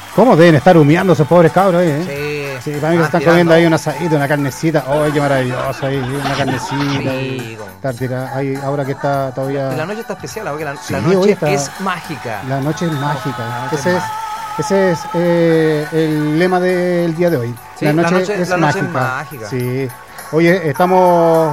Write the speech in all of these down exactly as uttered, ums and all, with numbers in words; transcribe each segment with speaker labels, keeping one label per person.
Speaker 1: ¿Cómo deben estar humeando esos pobres cabros ahí, eh?
Speaker 2: Sí,
Speaker 1: sí, para mí que están comiendo ahí un asadito, una carnecita. ¡Oh, qué maravilloso! Ahí, una carnecita. Ahí, estar tirada, ahí, ahora que está todavía.
Speaker 2: La noche está especial, porque la,
Speaker 1: sí,
Speaker 2: la noche
Speaker 1: está...
Speaker 2: es mágica.
Speaker 1: La noche es mágica.
Speaker 2: La noche
Speaker 1: ese
Speaker 2: es,
Speaker 1: es, ese es eh, el lema del día de hoy.
Speaker 2: Sí,
Speaker 1: la, noche
Speaker 2: la noche
Speaker 1: es
Speaker 2: la
Speaker 1: mágica.
Speaker 2: Noche es mágica.
Speaker 1: Sí. Oye, estamos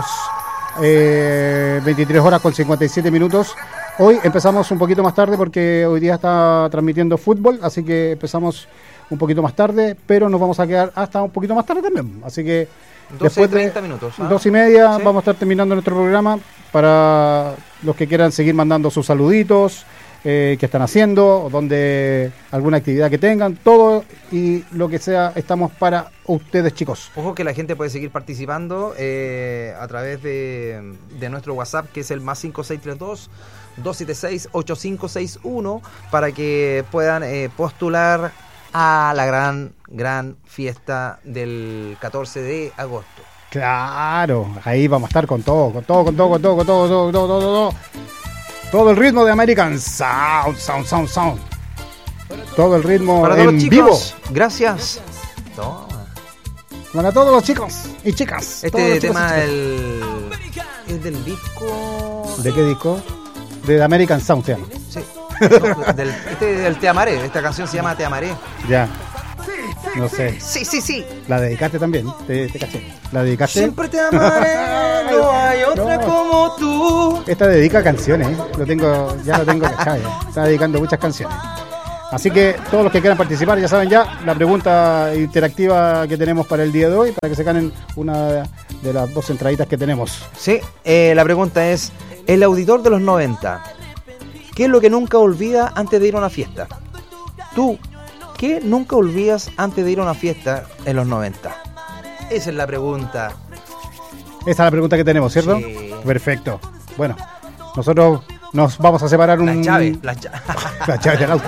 Speaker 1: eh, veintitrés horas con cincuenta y siete minutos. Hoy empezamos un poquito más tarde porque hoy día está transmitiendo fútbol, así que empezamos un poquito más tarde, pero nos vamos a quedar hasta un poquito más tarde también. Así que
Speaker 2: doce, treinta minutos. ¿Ah?
Speaker 1: Dos y media
Speaker 2: ¿Sí?
Speaker 1: Vamos a estar terminando nuestro programa para los que quieran seguir mandando sus saluditos, eh, que están haciendo, o donde alguna actividad que tengan, todo y lo que sea, estamos para ustedes, chicos.
Speaker 2: Ojo que la gente puede seguir participando eh, a través de, de nuestro WhatsApp, que es el más cinco seis tres dos, dos siete seis, ocho cinco seis uno, para que puedan eh, postular a la gran, gran fiesta del catorce de agosto.
Speaker 1: Claro, ahí vamos a estar con todo, con todo, con todo, con todo, con todo, todo, todo, todo, todo, todo el ritmo de American Sound, Sound, Sound, Sound. Todo el ritmo
Speaker 2: para todos
Speaker 1: en
Speaker 2: los chicos,
Speaker 1: vivo.
Speaker 2: Gracias. Toma.
Speaker 1: Para todos los chicos y chicas.
Speaker 2: Este tema el, es del disco.
Speaker 1: ¿De qué disco? De American Sound se llama.
Speaker 2: Sí. No, del, este del Te Amaré. Esta canción se llama Te Amaré.
Speaker 1: Ya. No sé.
Speaker 2: Sí, sí, sí.
Speaker 1: La dedicaste también, te, te caché. La dedicaste.
Speaker 2: Siempre te amaré, no hay otra no. como tú.
Speaker 1: Esta dedica canciones, ¿eh? Lo tengo, ya lo tengo cachado. Ya. Está dedicando muchas canciones. Así que todos los que quieran participar, ya saben ya, la pregunta interactiva que tenemos para el día de hoy, para que se ganen una de las dos entraditas que tenemos.
Speaker 2: Sí, eh, la pregunta es, el auditor de los noventa, ¿qué es lo que nunca olvida antes de ir a una fiesta? Tú, ¿qué nunca olvidas antes de ir a una fiesta en los noventa? Esa es la pregunta.
Speaker 1: Esa es la pregunta que tenemos, ¿cierto?
Speaker 2: Sí.
Speaker 1: Perfecto. Bueno, nosotros nos vamos a separar un...
Speaker 2: La llave, la llave.
Speaker 1: La llave del auto.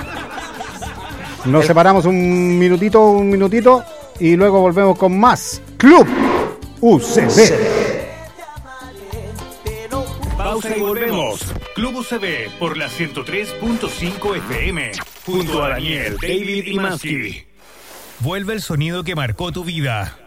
Speaker 1: Nos El... separamos un minutito, un minutito y luego volvemos con más Club U C B.
Speaker 3: Pausa y volvemos. Club U C B por la ciento tres punto cinco F M. Junto a Daniel, David y Mansky. Vuelve el sonido que marcó tu vida.